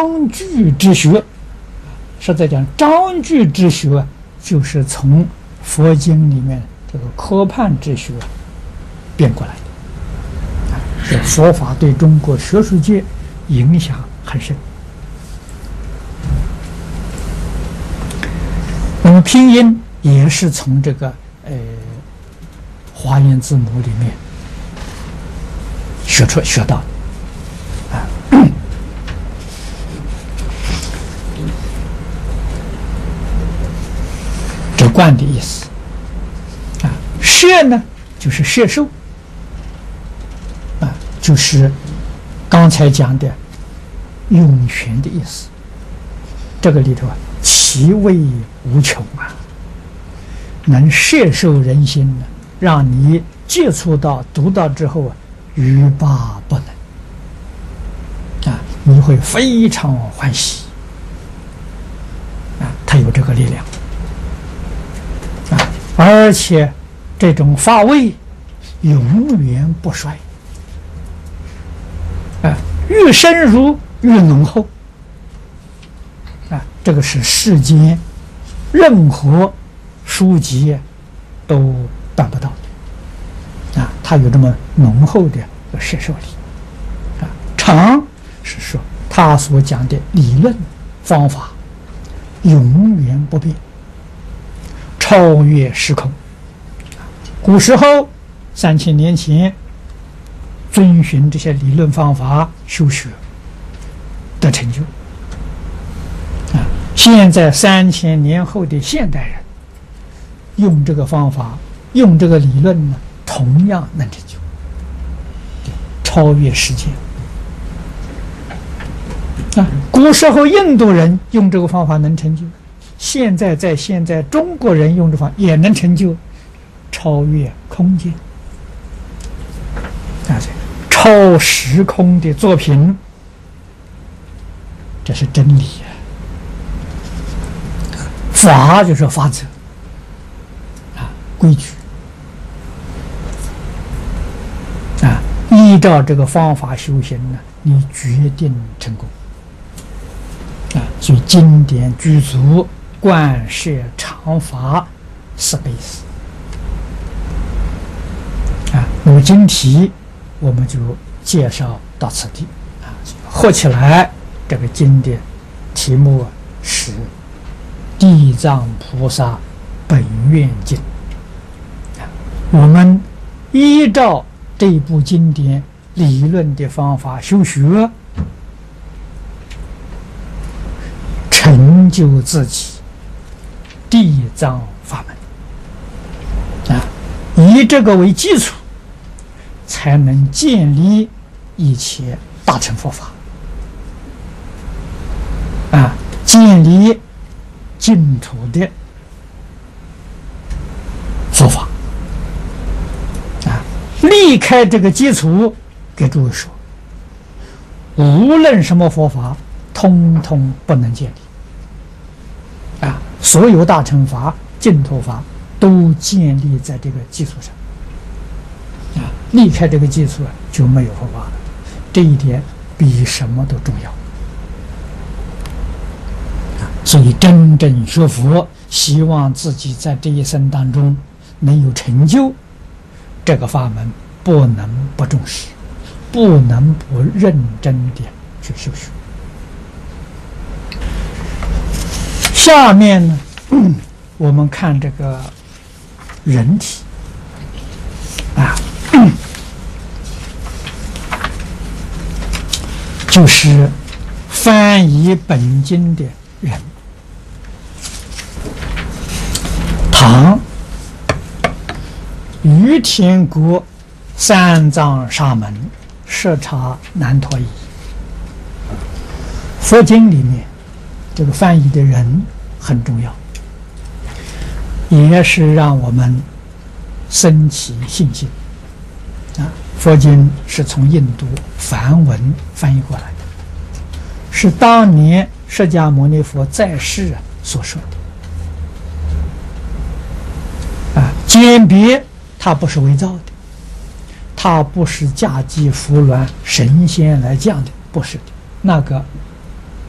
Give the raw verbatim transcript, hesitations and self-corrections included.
章句之学，是在讲章句之学，就是从佛经里面这个科判之学变过来的。啊，这佛法对中国学术界影响很深。那么拼音也是从这个呃华严字母里面学出学到的。这观的意思啊，摄呢就是摄受啊，就是刚才讲的涌泉的意思。这个里头啊，其味无穷啊，能摄受人心呢，让你接触到、读到之后啊，欲罢不能啊，你会非常欢喜啊，它有这个力量。而且这种法味永远不衰啊，越深入越浓厚啊，这个是世间任何书籍都办不到的啊，它有这么浓厚的摄受力啊。常是说他所讲的理论方法永远不变，超越时空。古时候三千年前遵循这些理论方法修学得成就啊，现在三千年后的现代人用这个方法，用这个理论呢，同样能成就，超越世界啊。古时候印度人用这个方法能成就，现在在现在中国人用这方法也能成就，超越空间啊，超时空的作品，这是真理啊。法就是法则啊，规矩啊，依照这个方法修行呢，你决定成功啊。所以经典具足观摄常法四个意思啊。那么经题我们就介绍到此地啊。合起来，这个经的题目是《地藏菩萨本愿经》啊。我们依照这部经典理论的方法修学，成就自己地藏法门啊，以这个为基础，才能建立一切大乘佛法啊，建立净土的佛法啊。离开这个基础，给诸位说，无论什么佛法，通通不能建立啊。所有大乘法、净土法都建立在这个基础上啊，离开这个基础就没有佛法了。这一点比什么都重要啊！所以真正学佛，希望自己在这一生当中能有成就，这个法门不能不重视，不能不认真的去修学。下面呢，嗯、我们看这个人体啊，嗯、就是翻译本经的人。唐于天国三藏沙门摄察难陀夷。佛经里面这个翻译的人很重要，也是让我们升起信心啊。佛经是从印度梵文翻译过来的，是当年释迦牟尼佛在世所说的啊。鉴别它不是伪造的，它不是架机扶鸾神仙来降的，不是的，那个